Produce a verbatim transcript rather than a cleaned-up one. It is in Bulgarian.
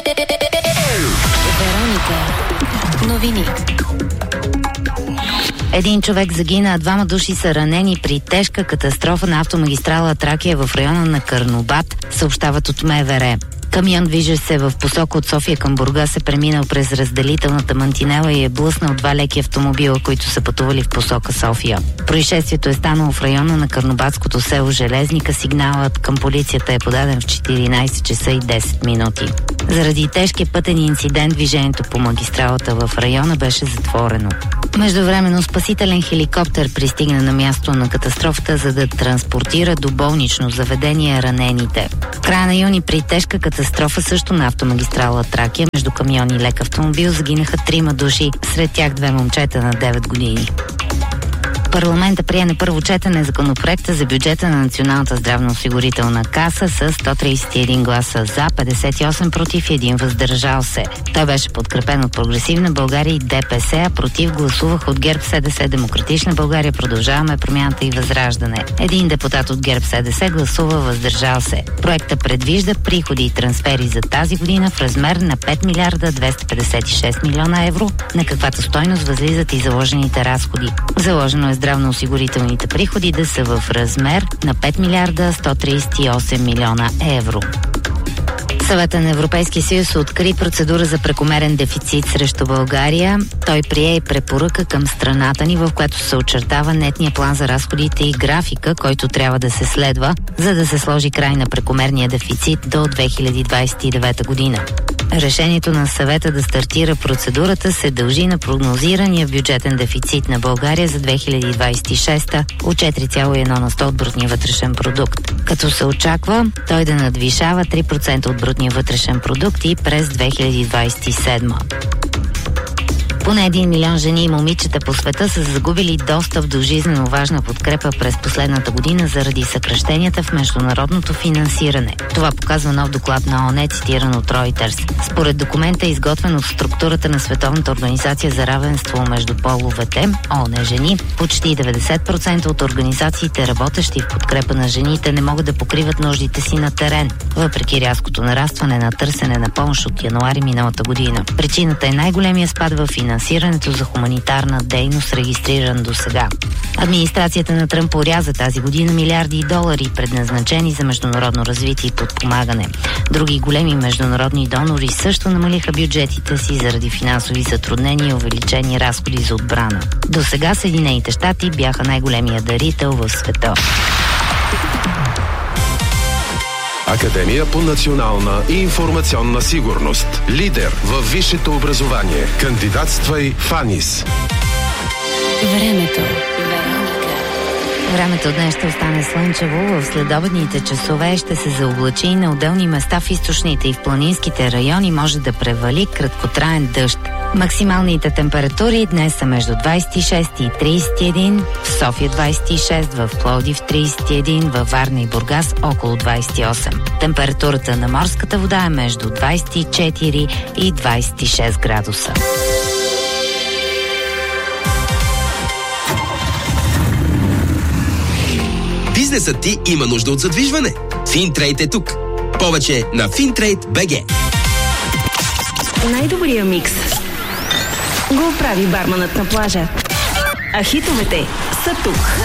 Вероника. Новини. Един човек загина, а двама души са ранени при тежка катастрофа на автомагистрала Тракия в района на Карнобат, съобщават от МВР. Камион, движещ се в посока от София към Бургас, е преминал през разделителната мантинела и е блъснал два леки автомобила, които са пътували в посока София. Происшествието е станало в района на карнобатското село Железника. Сигналът към полицията е подаден в четиринайсет часа и десет минути. Заради тежкия пътен инцидент движението по магистралата в района беше затворено. Междувременно спасителен хеликоптер пристигна на място на катастрофата, за да транспортира до болнично заведение ранените. В края на юни при тежка катастрофа също на автомагистрала Тракия между камион и лек автомобил загинаха трима души, сред тях две момчета на девет години. Парламента прие на първо четене законопроекта за бюджета на Националната здравноосигурителна каса с сто трийсет и един гласа за, петдесет и осем против и един въздържал се. Той беше подкрепен от Прогресивна България и ДПС, а против гласуваха от ГЕРБ, СДС, Демократична България, Продължаваме промяната и Възраждане. Един депутат от ГЕРБ, СДС гласува въздържал се. Проектът предвижда приходи и трансфери за тази година в размер на пет милиарда двеста петдесет и шест милиона евро, на каквато стойност възлизат и заложените разходи. Заложено е здравноосигурителните приходи да са в размер на пет милиарда сто трийсет и осем милиона евро. Съвета на Европейския съюз откри процедура за прекомерен дефицит срещу България. Той прие и препоръка към страната ни, в която се очертава нетния план за разходите и графика, който трябва да се следва, за да се сложи край на прекомерния дефицит до две хиляди двайсет и девета година. Решението на съвета да стартира процедурата се дължи на прогнозирания бюджетен дефицит на България за две хиляди двайсет и шеста от четири цяло и едно на сто от брутния вътрешен продукт, като се очаква той да надвишава три процента от брутния вътрешен продукт и през две хиляди двайсет и седма. Поне един милион жени и момичета по света са загубили достъп до жизнено важна подкрепа през последната година заради съкращенията в международното финансиране. Това показва нов доклад на ООН, цитиран от Reuters. Според документа, изготвен от структурата на Световната организация за равенство между половете, ООН жени, почти деветдесет процента от организациите, работещи в подкрепа на жените, не могат да покриват нуждите си на терен, въпреки рязкото нарастване на търсене на помощ от януари миналата година. Причината е най-големия спад в финансирането за хуманитарна дейност, регистриран до сега. Администрацията на Тръмп оряза тази година милиарди долари, предназначени за международно развитие и подпомагане. Други големи международни донори също намалиха бюджетите си заради финансови затруднения и увеличени разходи за отбрана. До сега Съединените щати бяха най-големия дарител в света. Академия по национална и информационна сигурност. Лидер във висшето образование. Кандидатствай в АНИС. Времето. Времето днес ще остане слънчево. В следобедните часове ще се заоблачи и на отделни места в източните и в планинските райони може да превали краткотраен дъжд. Максималните температури днес са между двайсет и шест и трийсет и един, в София двайсет и шест, в Пловдив трийсет и един, във Варна и Бургас около двайсет и осем. Температурата на морската вода е между двайсет и четири и двайсет и шест градуса. Бизнесът ти има нужда от задвижване. Финтрейд е тук. Повече на Финтрейд точка би джи. Най-добрия микс го прави барманът на плажа. А хитовете са тук.